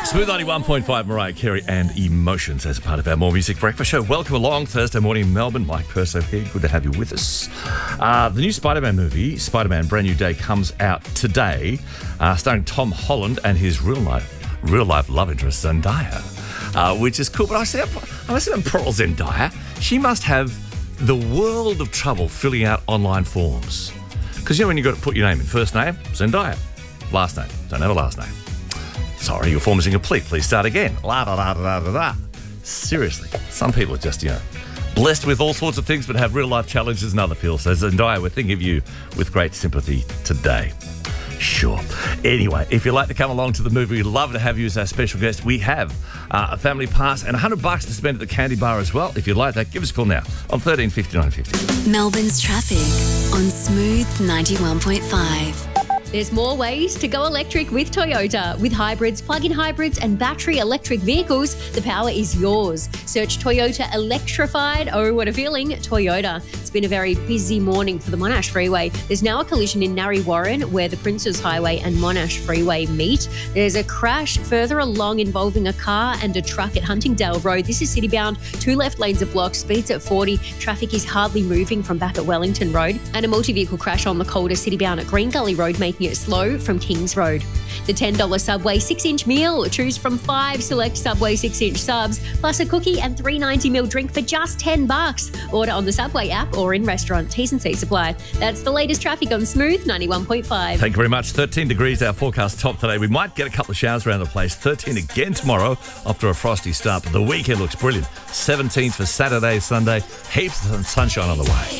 Smooth 91.5, Mariah Carey and Emotions as a part of our More Music Breakfast show. Welcome along, Thursday morning in Melbourne. Mike Perso here. Good to have you with us. The new Spider-Man movie, Spider-Man Brand New Day, comes out today, starring Tom Holland and his real-life love interest, Zendaya, which is cool. But I said, poor Zendaya, she must have the world of trouble filling out online forms. Because, you know, when you've got to put your name in, first name, Zendaya, last name, don't have a last name. Sorry, your form is incomplete. Please start again. La da da da da da. Seriously, some people are just, blessed with all sorts of things but have real life challenges and other fields. So Zendaya, we're thinking of you with great sympathy today. Sure. Anyway, if you'd like to come along to the movie, we'd love to have you as our special guest. We have a family pass and $100 to spend at the Candy Bar as well. If you'd like that, give us a call now on 13 59 50. Melbourne's traffic on Smooth 91.5. There's more ways to go electric with Toyota. With hybrids, plug-in hybrids and battery electric vehicles, the power is yours. Search Toyota Electrified. Oh, what a feeling. Toyota. It's been a very busy morning for the Monash Freeway. There's now a collision in Narre Warren where the Princes Highway and Monash Freeway meet. There's a crash further along involving a car and a truck at Huntingdale Road. This is city-bound. 2 left lanes are blocked. Speeds at 40. Traffic is hardly moving from back at Wellington Road. And a multi-vehicle crash on the Calder city-bound at Green Gully Road, making it slow from Kings Road. The $10 Subway 6-inch meal. Choose from 5 select Subway 6-inch subs, plus a cookie and $3.90 drink for just $10. Order on the Subway app or in restaurant. T's and C's apply. That's the latest traffic on Smooth 91.5. Thank you very much. 13 degrees, our forecast top today. We might get a couple of showers around the place. 13 again tomorrow after a frosty start, but the weekend looks brilliant. 17th for Saturday, Sunday. Heaps of sunshine on the way.